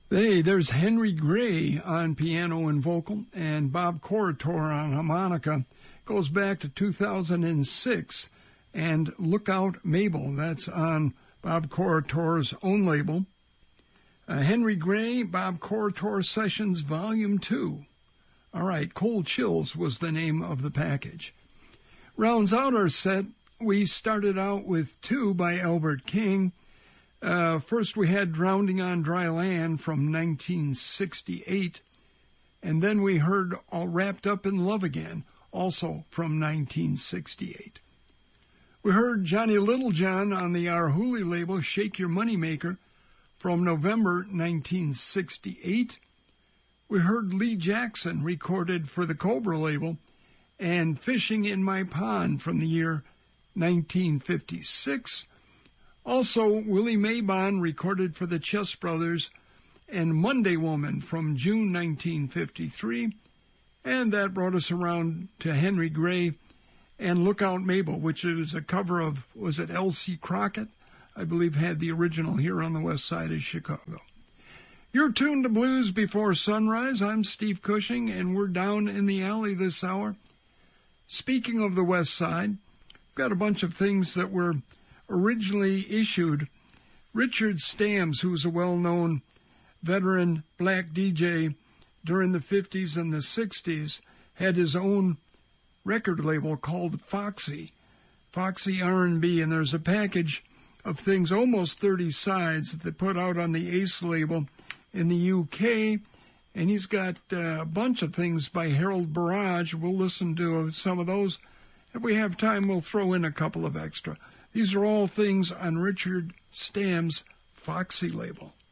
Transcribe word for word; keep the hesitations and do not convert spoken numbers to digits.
Hey, there's Henry Gray on piano and vocal, and Bob Corritore on harmonica. Goes back to two thousand six, and Look Out Mabel, that's on Bob Corritore's own label. Uh, Henry Gray, Bob Corritore Sessions, Volume two. All right, Cold Chills was the name of the package. Rounds out our set, we started out with two by Albert King. Uh, first we had Drowning on Dry Land from nineteen sixty-eight, and then we heard All Wrapped Up in Love Again, also from nineteen sixty-eight. We heard Johnny Littlejohn on the Arhoolie label, Shake Your Moneymaker, from November nineteen sixty-eight. We heard Lee Jackson, recorded for the Cobra label, and Fishing in My Pond from the year nineteen fifty-six. Also, Willie Maybon, recorded for the Chess Brothers, and Monday Woman from June nineteen fifty-three. And that brought us around to Henry Gray and Look Out Mabel, which is a cover of, was it L C Crockett? I believe had the original here on the west side of Chicago. You're tuned to Blues Before Sunrise. I'm Steve Cushing, and we're down in the alley this hour. Speaking of the west side, we've got a bunch of things that were originally issued. Richard Stams, who's a well-known veteran black D J during the fifties and the sixties, had his own record label called Foxy, Foxy R and B, and there's a package of things, almost thirty sides, that they put out on the Ace label in the U K, and he's got uh, a bunch of things by Harold Barrage. We'll listen to some of those. If we have time, we'll throw in a couple of extra. These are all things on Richard Stam's Foxy label.